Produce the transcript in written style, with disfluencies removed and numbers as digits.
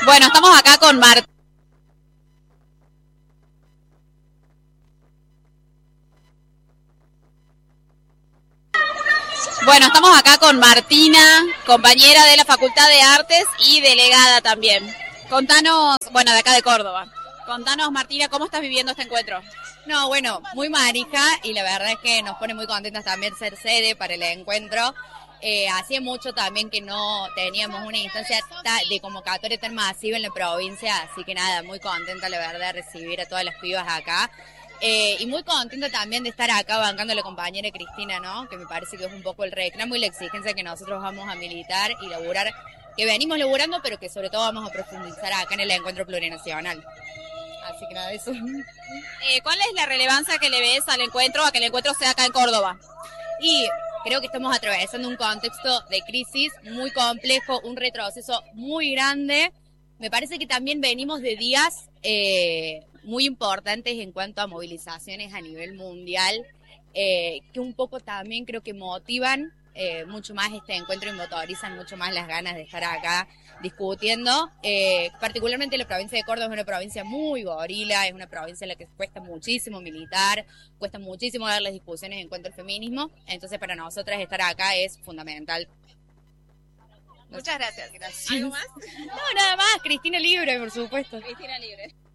Bueno, estamos acá con Marta. Bueno, estamos acá con Martina, compañera de la Facultad de Artes y delegada también. Contanos, bueno, de acá de Córdoba. Contanos, Martina, ¿cómo estás viviendo este encuentro? No, bueno, muy manija y la verdad es que nos pone muy contentas también ser sede para el encuentro. Hacía mucho también que no teníamos una instancia de convocatoria tan masiva en la provincia, así que nada, muy contenta la verdad de recibir a todas las pibas acá. Y muy contenta también de estar acá bancando a la compañera Cristina, ¿no? Que me parece que es un poco el reclamo y la exigencia que nosotros vamos a militar y laburar, que venimos laburando, pero que sobre todo vamos a profundizar acá en el encuentro plurinacional. Así que nada, eso. ¿Cuál es la relevancia que le ves al encuentro, a que el encuentro sea acá en Córdoba? Y creo que estamos atravesando un contexto de crisis muy complejo, un retroceso muy grande. Me parece que también venimos de días muy importantes en cuanto a movilizaciones a nivel mundial, que un poco también creo que motivan mucho más este encuentro y motorizan mucho más las ganas de estar acá discutiendo. Particularmente la provincia de Córdoba es una provincia muy gorila, es una provincia en la que cuesta muchísimo militar, cuesta muchísimo dar las discusiones en cuanto al feminismo, entonces para nosotras estar acá es fundamental. Muchas gracias. ¿Algo más? No, nada más, Cristina Libre, por supuesto. Cristina Libre.